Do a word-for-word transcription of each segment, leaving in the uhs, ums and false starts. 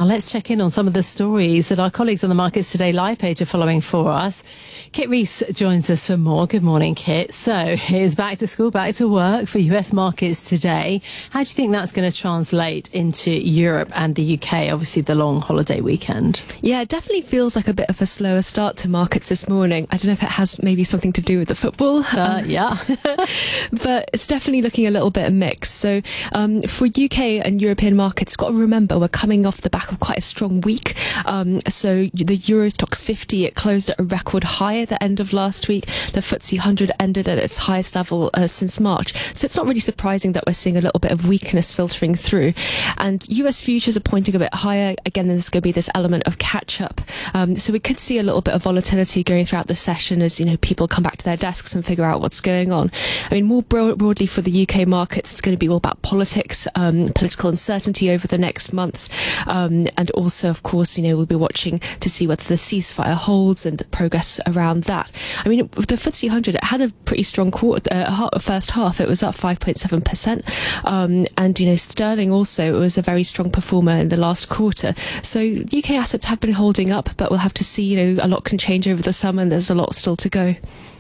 let's check in on some of the stories that our colleagues on the Markets Today live page are following for us. Kit Rees joins us for more. Good morning, Kit. So here's back to school, back to work for U S markets today. How do you think that's going to translate into Europe and the U K? Obviously, the long holiday weekend. Yeah, it definitely feels like a bit of a slower start to markets this morning. I don't know if it has maybe something to do with the football. Uh, yeah. But it's definitely looking a little bit mixed. So um, for U K and European markets, got to remember we're coming off the back of quite a strong week. Um, so the Euro Stoxx fifty, it closed at a record high at the end of last week. The F T S E one hundred ended at its highest level uh, since March. So it's not really surprising that we're seeing a little bit of weakness filtering through. And U S futures are pointing a bit higher. Again, there's going to be this element of catch up. Um, so we could see a little bit of volatility going throughout the session as, you know, people come back to their desks and figure out what's going on. I mean, more broad- broadly for the U K markets, it's going to be all about politics, um, political uncertainty over the next months. Um, and also, of course, you know, we'll be watching to see whether the ceasefire holds and the progress around that. I mean, the F T S E one hundred, it had a pretty strong quarter, uh, first half. It was up five point seven percent. Um, and, you know, sterling also was a very strong performer in the last quarter. So U K assets have been holding up, but we'll have to see, you know, a lot can change over the summer and there's a lot still to go.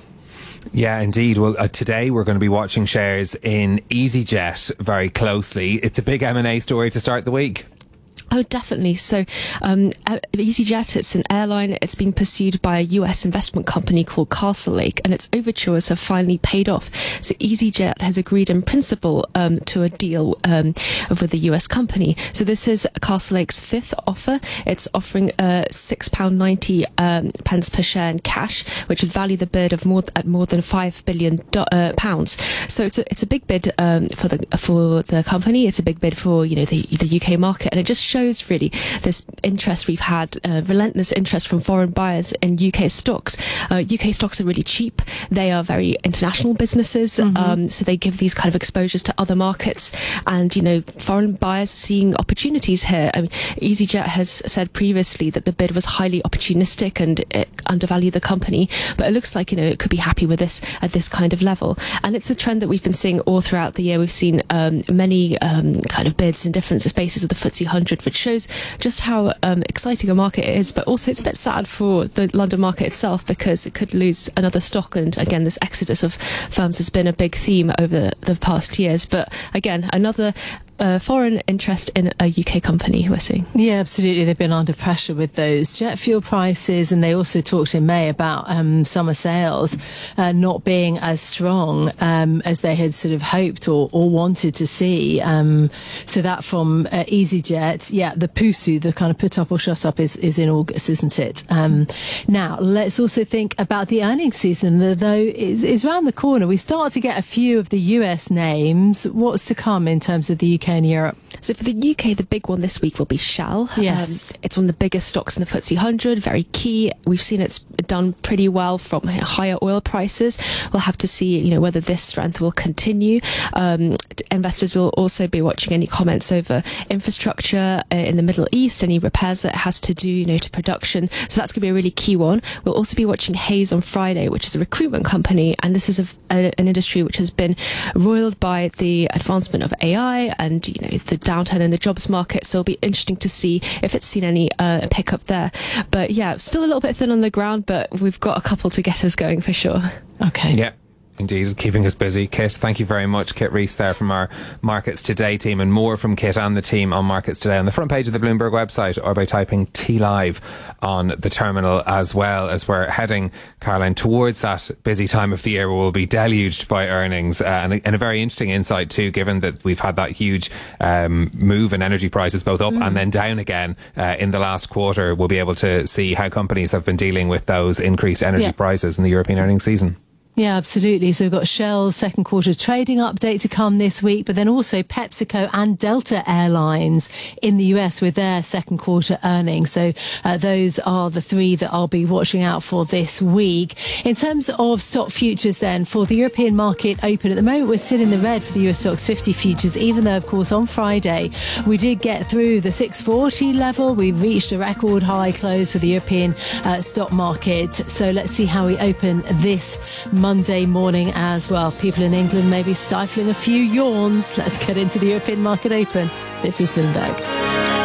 Yeah, indeed. Well, uh, today we're going to be watching shares in EasyJet very closely. It's a big M and A story to start the week. Oh, definitely. So, um, EasyJet, it's an airline. It's been pursued by a U S investment company called Castlelake, and its overtures have finally paid off. So EasyJet has agreed in principle um, to a deal um, with the U S company. So this is Castlelake's fifth offer. It's offering uh, six pounds ninety um, pence per share in cash, which would value the bid of more at more than five billion uh, pounds. So it's a, it's a big bid um, for the for the company. It's a big bid for, you know, the the U K market, and it just shows shows really this interest we've had, uh, relentless interest from foreign buyers in U K stocks. Uh, U K stocks are really cheap. They are very international businesses, mm-hmm. um, so they give these kind of exposures to other markets. And, you know, foreign buyers seeing opportunities here. I mean, EasyJet has said previously that the bid was highly opportunistic and it undervalued the company, but it looks like, you know, it could be happy with this at this kind of level. And it's a trend that we've been seeing all throughout the year. We've seen um, many um, kind of bids in different spaces of the F T S E one hundred, which shows just how um, exciting a market it is, but also it's a bit sad for the London market itself because it could lose another stock. And again, this exodus of firms has been a big theme over the past years. But again, another Uh, foreign interest in a U K company we're seeing. Yeah, absolutely. They've been under pressure with those jet fuel prices, and they also talked in May about um, summer sales uh, not being as strong um, as they had sort of hoped or, or wanted to see. Um, so that from uh, EasyJet, yeah, the P U S U, the kind of put up or shut up, is, is in August, isn't it? Um, now, let's also think about the earnings season, though is, is around the corner. We start to get a few of the U S names. What's to come in terms of the U K and Europe? So for the U K, the big one this week will be Shell. Yes. Um, it's one of the biggest stocks in the F T S E one hundred, very key. We've seen it's done pretty well from higher oil prices. We'll have to see, you know, whether this strength will continue. Um, investors will also be watching any comments over infrastructure uh, in the Middle East, any repairs that it has to do, you know, to production. So that's going to be a really key one. We'll also be watching Hays on Friday, which is a recruitment company, and this is a, a, an industry which has been roiled by the advancement of A I and, you know, the downturn in the jobs market. So it'll be interesting to see if it's seen any uh, pickup there. But yeah, still a little bit thin on the ground, but we've got a couple to get us going for sure. Okay. Yeah. Indeed, keeping us busy. Kit, thank you very much. Kit Rees there from our Markets Today team, and more from Kit and the team on Markets Today on the front page of the Bloomberg website, or by typing T Live on the terminal, as well as we're heading, Caroline, towards that busy time of the year where we'll be deluged by earnings, uh, and, a, and a very interesting insight too, given that we've had that huge um, move in energy prices, both up mm. and then down again uh, in the last quarter. We'll be able to see how companies have been dealing with those increased energy yeah. prices in the European earnings season. Yeah, absolutely. So we've got Shell's second quarter trading update to come this week, but then also PepsiCo and Delta Airlines in the U S with their second quarter earnings. So uh, those are the three that I'll be watching out for this week. In terms of stock futures then, for the European market open, at the moment we're still in the red for the Euro Stoxx fifty futures, even though, of course, on Friday we did get through the six forty level. We reached a record high close for the European uh, stock market. So let's see how we open this month. Monday morning as well. People in England may be stifling a few yawns. Let's get into the European market open. This is Bloomberg.